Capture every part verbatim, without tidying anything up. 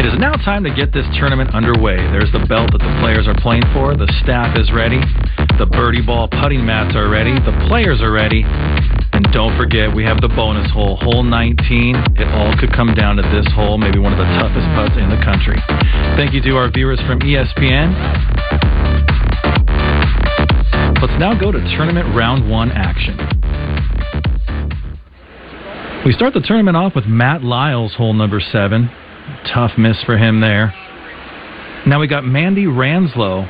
It is now time to get this tournament underway. There's the belt that the players are playing for. The staff is ready. The birdie ball putting mats are ready. The players are ready. And don't forget, we have the bonus hole, hole nineteen. It all could come down to this hole, maybe one of the toughest putts in the country. Thank you to our viewers from E S P N. Let's now go to tournament round one action. We start the tournament off with Matt Lyles, hole number seven. Tough miss for him there. Now we got Mandy Ranslow.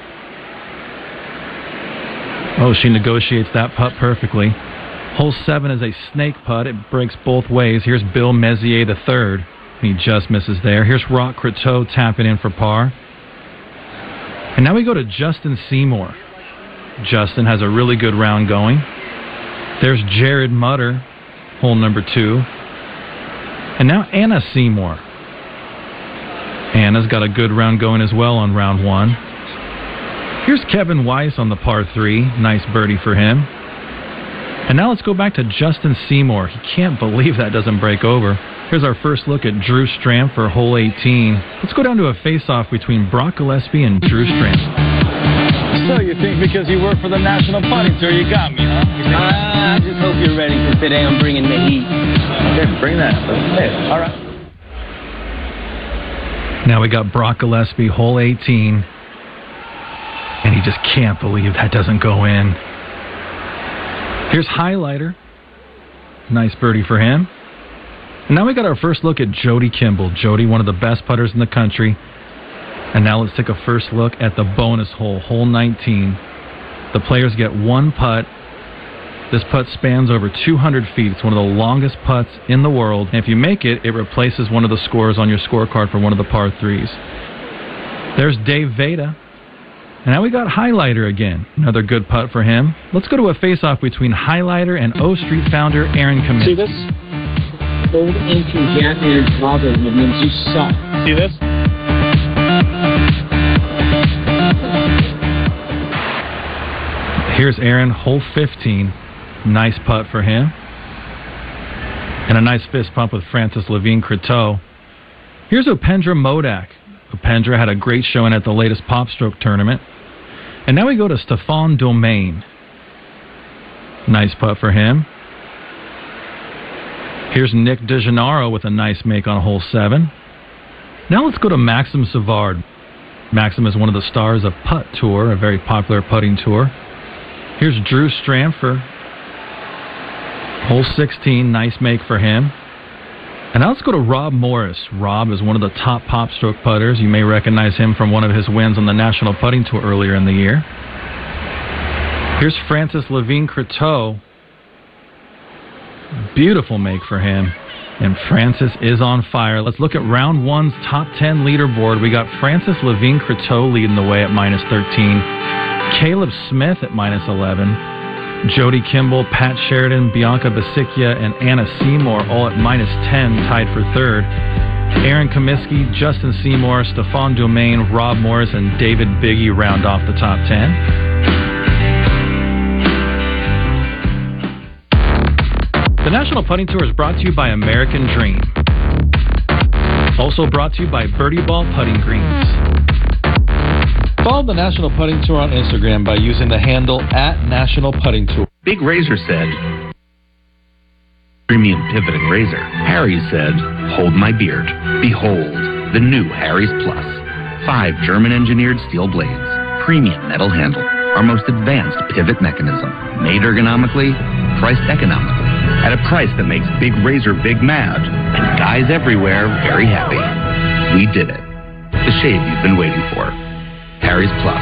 Oh, she negotiates that putt perfectly. Hole seven is a snake putt. It breaks both ways. Here's Bill Messier the third. He just misses there. Here's Rock Croteau tapping in for par. And now we go to Justin Seymour. Justin has a really good round going. There's Jared Mutter, hole number two. And now Anna Seymour. Anna's got a good round going as well on round one. Here's Kevin Weiss on the par three. Nice birdie for him. And now let's go back to Justin Seymour. He can't believe that doesn't break over. Here's our first look at Drew Stramp for hole eighteen. Let's go down to a face-off between Brock Gillespie and Drew Stramp. So you think because you work for the National Putting Tour, you got me, huh? Uh, I just hope you're ready, because today I'm bringing the heat. Okay, bring that. Okay. All right. Now we got Brock Gillespie, hole eighteen. And he just can't believe that doesn't go in. Here's Highlighter. Nice birdie for him. And now we got our first look at Jody Kimball. Jody, one of the best putters in the country. And now let's take a first look at the bonus hole, hole nineteen. The players get one putt. This putt spans over two hundred feet. It's one of the longest putts in the world. And if you make it, it replaces one of the scores on your scorecard for one of the par threes. There's Dave Veda. And now we got Highlighter again. Another good putt for him. Let's go to a face-off between Highlighter and O Street founder Aaron Kaminsky. See this? Old ancient Batman Robin means you suck. See this? Here's Aaron, hole fifteen. Nice putt for him. And a nice fist pump with Francis Levine Croteau. Here's Upendra Modak. Upendra had a great showing at the latest PopStroke tournament. And now we go to Stefan Domain. Nice putt for him. Here's Nick DeGennaro with a nice make on hole seven. Now let's go to Maxim Savard. Maxim is one of the stars of Putt Tour, a very popular putting tour. Here's Drew Stramford. Hole sixteen, nice make for him. And now let's go to Rob Morris. Rob is one of the top PopStroke putters. You may recognize him from one of his wins on the National Putting Tour earlier in the year. Here's Francis Levine Croteau. Beautiful make for him. And Francis is on fire. Let's look at round one's top ten leaderboard. We got Francis Levine Croteau leading the way at minus thirteen. Caleb Smith at minus eleven. Jody Kimball, Pat Sheridan, Bianca Basicchia, and Anna Seymour all at minus ten, tied for third. Aaron Kaminsky, Justin Seymour, Stefan Domain, Rob Morris, and David Biggie round off the top ten. The National Putting Tour is brought to you by American Dream. Also brought to you by Birdie Ball Putting Greens. Follow the National Putting Tour on Instagram by using the handle at National Putting Tour. Big Razor said, premium pivoting razor. Harry's said, hold my beard. Behold, the new Harry's Plus. Five German-engineered steel blades. Premium metal handle. Our most advanced pivot mechanism. Made ergonomically, priced economically. At a price that makes Big Razor big mad and guys everywhere very happy. We did it. The shave you've been waiting for. Harry's Plus.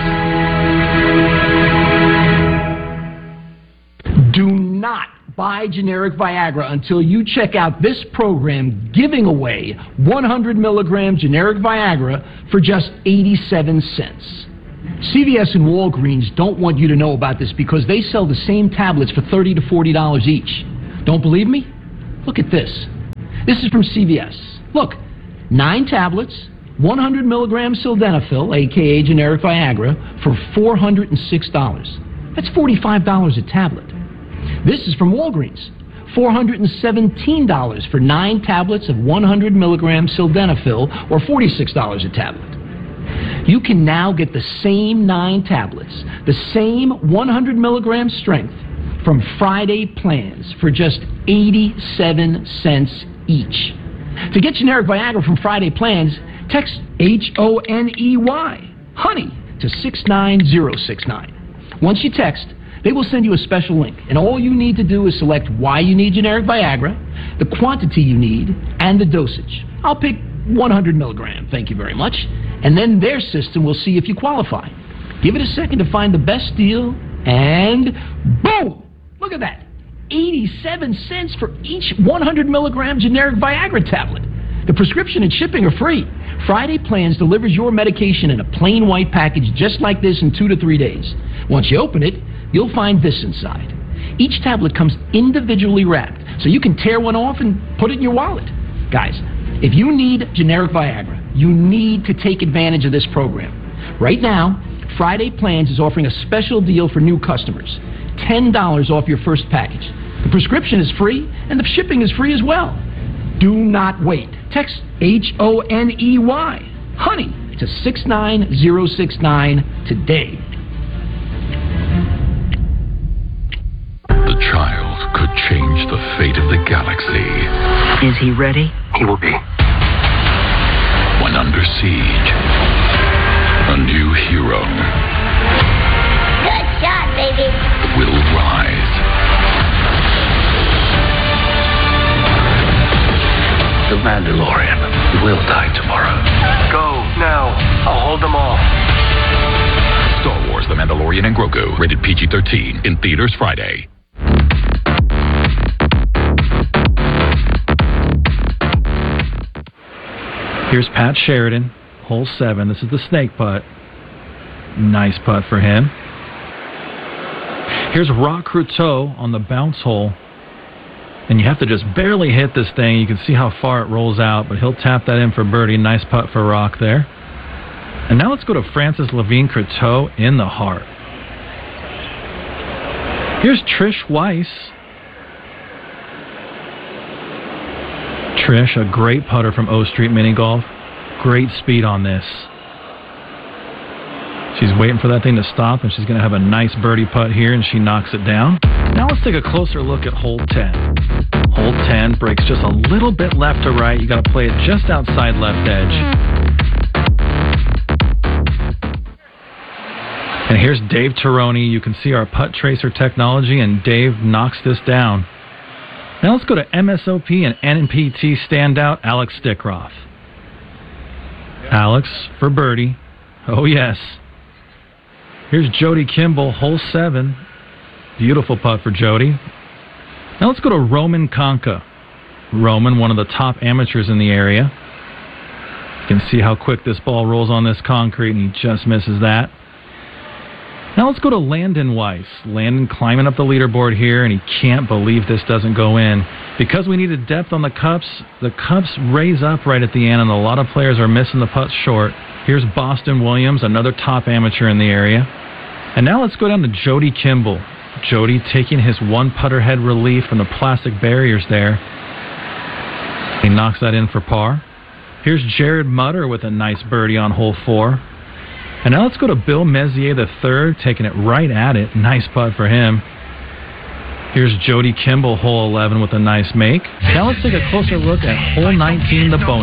Do not buy generic Viagra until you check out this program giving away one hundred milligram generic Viagra for just eighty-seven cents. C V S and Walgreens don't want you to know about this because they sell the same tablets for thirty to forty dollars each. Don't believe me? Look at this. This is from C V S. Look, nine tablets, one hundred milligram sildenafil, a k a generic Viagra, for four hundred six dollars. That's forty-five dollars a tablet. This is from Walgreens. four hundred seventeen dollars for nine tablets of one hundred milligram sildenafil, or forty-six dollars a tablet. You can now get the same nine tablets, the same one hundred milligram strength, from Friday Plans for just eighty-seven cents each. To get generic Viagra from Friday Plans, text H O N E Y, honey, to six nine zero six nine. Once you text, they will send you a special link, and all you need to do is select why you need generic Viagra, the quantity you need, and the dosage. I'll pick one hundred milligram, thank you very much, and then their system will see if you qualify. Give it a second to find the best deal, and boom! Look at that. eighty-seven cents for each one hundred milligram generic Viagra tablet. The prescription and shipping are free. Friday Plans delivers your medication in a plain white package just like this in two to three days. Once you open it, you'll find this inside. Each tablet comes individually wrapped, so you can tear one off and put it in your wallet. Guys, if you need generic Viagra, you need to take advantage of this program. Right now, Friday Plans is offering a special deal for new customers. ten dollars off your first package. The prescription is free, and the shipping is free as well. Do not wait. Text H O N E Y, honey, to six nine zero six nine today. The child could change the fate of the galaxy. Is he ready? He will be. When under siege, a new hero Good shot, baby. will rise. The Mandalorian will die tomorrow. Go, now. I'll hold them off. Star Wars The Mandalorian and Grogu, rated P G thirteen, in theaters Friday. Here's Pat Sheridan, hole seven. This is the snake putt. Nice putt for him. Here's Rock Cruteau on the bounce hole. And you have to just barely hit this thing. You can see how far it rolls out, but he'll tap that in for birdie. Nice putt for Rock there. And now let's go to Francis Levine Cruteau in the heart. Here's Trish Weiss. Trish, a great putter from O Street Mini Golf. Great speed on this. She's waiting for that thing to stop, and she's going to have a nice birdie putt here, and she knocks it down. Now let's take a closer look at hole ten. Hole ten breaks just a little bit left to right. You got to play it just outside left edge. And here's Dave Tironi. You can see our putt tracer technology, and Dave knocks this down. Now let's go to M S O P and N P T standout Alex Stickroth. Alex for birdie. Oh, yes. Here's Jody Kimball, hole seven. Beautiful putt for Jody. Now let's go to Roman Konka. Roman, one of the top amateurs in the area. You can see how quick this ball rolls on this concrete, and he just misses that. Now let's go to Landon Weiss. Landon climbing up the leaderboard here, and he can't believe this doesn't go in. Because we needed depth on the cups, the cups raise up right at the end, and a lot of players are missing the putts short. Here's Boston Williams, another top amateur in the area. And now let's go down to Jody Kimball. Jody taking his one putter head relief from the plastic barriers there. He knocks that in for par. Here's Jared Mutter with a nice birdie on hole four. And now let's go to Bill Messier the third, taking it right at it. Nice putt for him. Here's Jody Kimball, hole eleven, with a nice make. Now let's take a closer look at hole nineteen, the bonus.